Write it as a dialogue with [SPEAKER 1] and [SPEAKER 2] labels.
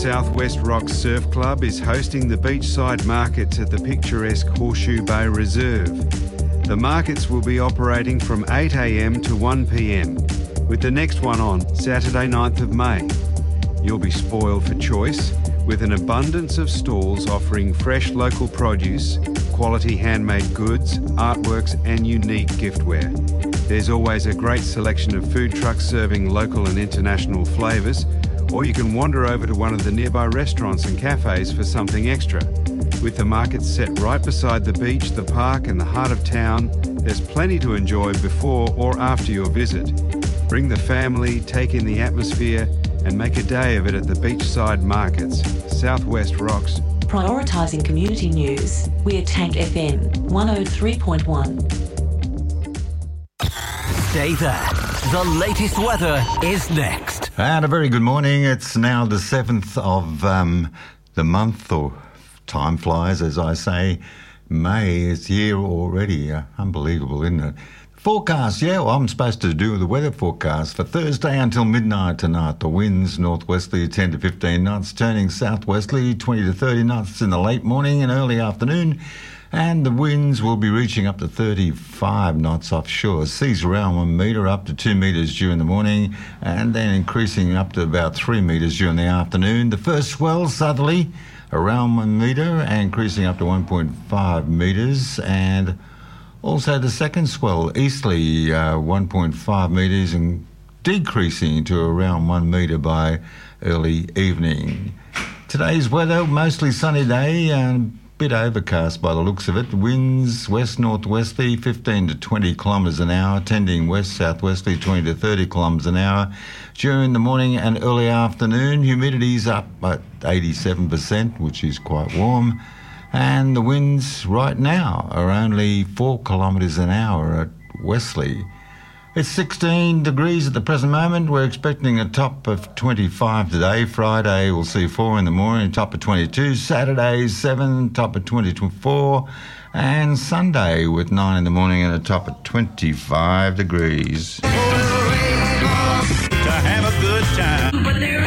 [SPEAKER 1] Southwest Rocks Surf Club is hosting the beachside markets at the picturesque Horseshoe Bay Reserve. The markets will be operating from 8 a.m. to 1 p.m, with the next one on Saturday 9th of May. You'll be spoiled for choice with an abundance of stalls offering fresh local produce, quality handmade goods, artworks and unique giftware. There's always a great selection of food trucks serving local and international flavours, or you can wander over to one of the nearby restaurants and cafes for something extra. With the markets set right beside the beach, the park and the heart of town, there's plenty to enjoy before or after your visit. Bring the family, take in the atmosphere and make a day of it at the beachside markets. Southwest Rocks.
[SPEAKER 2] Prioritising community news. We're Tank FM 103.1.
[SPEAKER 3] Stay there. The latest weather is next.
[SPEAKER 4] And a very good morning. It's now the 7th of the month, or time flies, as I say. May is here already. Unbelievable, isn't it? Forecast, I'm supposed to do the weather forecast for Thursday until midnight tonight. The winds northwesterly 10 to 15 knots, turning southwesterly 20 to 30 knots in the late morning and early afternoon. And the winds will be reaching up to 35 knots offshore. Seas around 1 metre, up to 2 metres during the morning, and then increasing up to about 3 metres during the afternoon. The first swell southerly around 1 metre and increasing up to 1.5 metres, and also the second swell easterly 1.5 metres and decreasing to around 1 metre by early evening. Today's weather, mostly sunny day and bit overcast by the looks of it. Winds west-northwesterly 15 to 20 kilometres an hour, tending west-southwesterly 20 to 30 kilometres an hour during the morning and early afternoon. Humidity's up at 87%, which is quite warm. And the winds right now are only 4 kilometres an hour at Wesley. It's 16 degrees at the present moment. We're expecting a top of 25 today. Friday we'll see 4 in the morning, top of 22. Saturday 7, top of 24. And Sunday with 9 in the morning and a top of 25 degrees.
[SPEAKER 3] To have a good time.